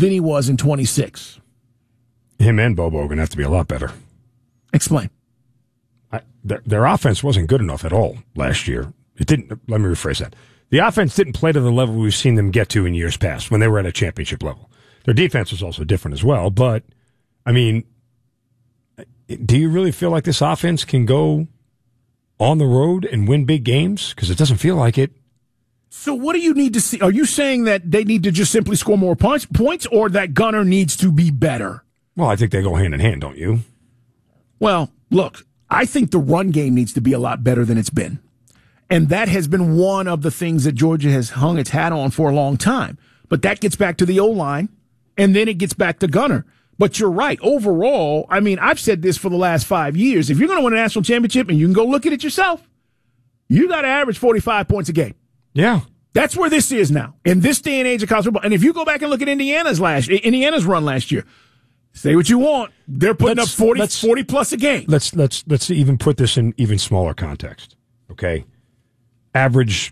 than he was in 26. Him and Bobo are going to have to be a lot better. Explain. Their offense wasn't good enough at all last year. It didn't. Let me rephrase that. The offense didn't play to the level we've seen them get to in years past when they were at a championship level. Their defense was also different as well. But, I mean, do you really feel like this offense can go on the road and win big games? Because it doesn't feel like it. So what do you need to see? Are you saying that they need to just simply score more points or that Gunnar needs to be better? Well, I think they go hand in hand, don't you? Well, look, I think the run game needs to be a lot better than it's been. And that has been one of the things that Georgia has hung its hat on for a long time. But that gets back to the O-line, and then it gets back to Gunnar. But you're right. Overall, I mean, I've said this for the last 5 years. If you're going to win a national championship, and you can go look at it yourself, you got to average 45 points a game. Yeah. That's where this is now, in this day and age of college football. And if you go back and look at Indiana's run last year, say what you want, they're putting up 40 plus a game. Let's even put this in even smaller context, okay? Average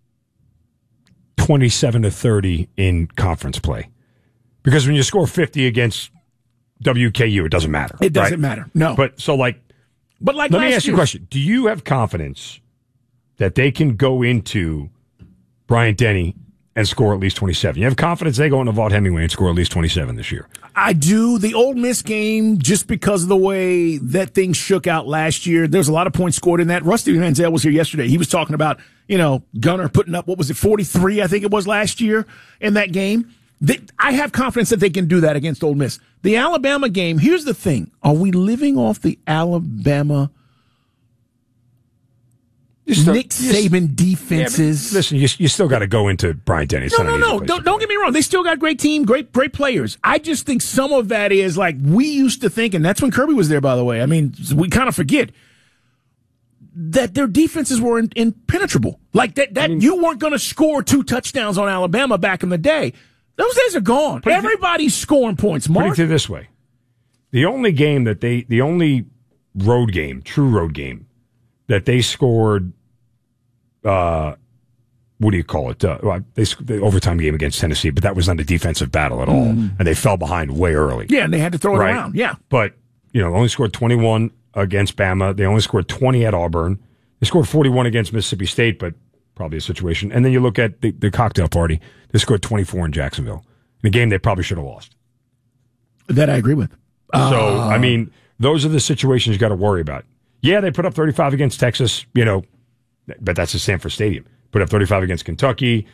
27 to 30 in conference play. Because when you score 50 against WKU, it doesn't matter. It doesn't matter. No. But let me ask you a question. Do you have confidence that they can go into Bryant-Denny and score at least 27? You have confidence they go into Vaught-Hemingway and score at least 27 this year? I do. The Ole Miss game, just because of the way that things shook out last year, there's a lot of points scored in that. Rusty Manziel was here yesterday. He was talking about, Gunnar putting up, 43, I think it was last year in that game. I have confidence that they can do that against Ole Miss. The Alabama game, here's the thing. Are we living off the Alabama Nick Saban defenses? Yeah, listen, you still got to go into Bryant-Denny. No. Don't get me wrong. They still got great team, great players. I just think some of that is like we used to think, and that's when Kirby was there, by the way. I mean, we kind of forget that their defenses were impenetrable. Like that you weren't going to score 2 touchdowns on Alabama back in the day. Those days are gone. Everybody's scoring points, Mark. Put it this way. The only road game, true road game, that they scored, what do you call it? The overtime game against Tennessee, but that was not a defensive battle at all, and they fell behind way early. Yeah, and they had to throw it around, yeah. But, only scored 21 against Bama. They only scored 20 at Auburn. They scored 41 against Mississippi State, but probably a situation. And then you look at the cocktail party. They scored 24 in Jacksonville, in a game they probably should have lost. That I agree with. So, I mean, those are the situations you got to worry about. Yeah, they put up 35 against Texas, but that's at Sanford Stadium. Put up 35 against Kentucky,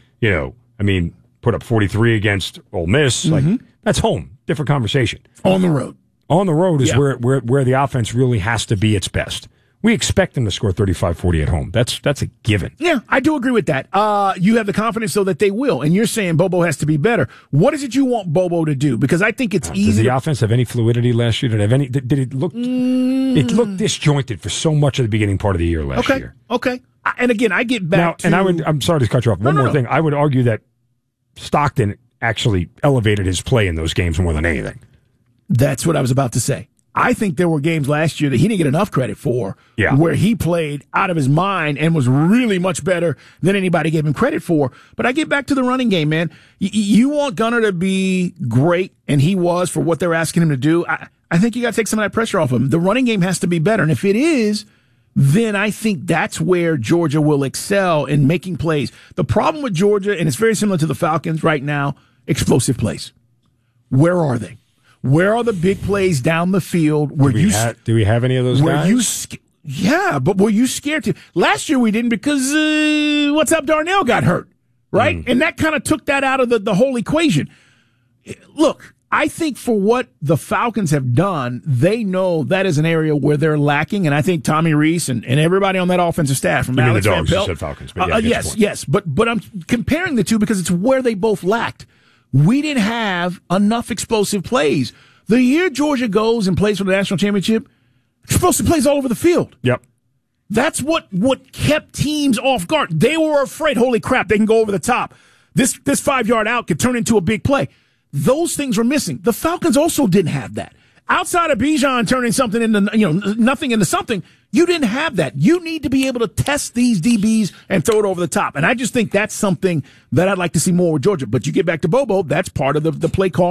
put up 43 against Ole Miss. Like, that's home. Different conversation. On the road. On the road is where the offense really has to be its best. We expect them to score 35-40 at home. That's a given. Yeah, I do agree with that. You have the confidence, though, that they will. And you're saying Bobo has to be better. What is it you want Bobo to do? Because I think it's easy. Did the offense have any fluidity last year? Did it look? It looked disjointed for so much of the beginning part of the year last year. Okay. And again, I get back to. And I'm sorry to cut you off. One more thing. I would argue that Stockton actually elevated his play in those games more than anything. That's what I was about to say. I think there were games last year that he didn't get enough credit for, where he played out of his mind and was really much better than anybody gave him credit for. But I get back to the running game, man. You want Gunnar to be great, and he was for what they're asking him to do. I think you got to take some of that pressure off him. The running game has to be better, and if it is, then I think that's where Georgia will excel in making plays. The problem with Georgia, and it's very similar to the Falcons right now, explosive plays. Where are they? Where are the big plays down the field? Do we have any of those guys? But were you scared to? Last year we didn't because what's up? Darnell got hurt, right? And that kind of took that out of the whole equation. Look, I think for what the Falcons have done, they know that is an area where they're lacking, and I think Tommy Rees and everybody on that offensive staff, from Alex Van Pelt, said Falcons, but yes, but I'm comparing the two because it's where they both lacked. We didn't have enough explosive plays. The year Georgia goes and plays for the national championship, explosive plays all over the field. Yep. That's what kept teams off guard. They were afraid, holy crap, they can go over the top. This 5-yard out could turn into a big play. Those things were missing. The Falcons also didn't have that. Outside of Bijan turning something into, nothing into something, you didn't have that. You need to be able to test these DBs and throw it over the top. And I just think that's something that I'd like to see more with Georgia. But you get back to Bobo, that's part of the play call.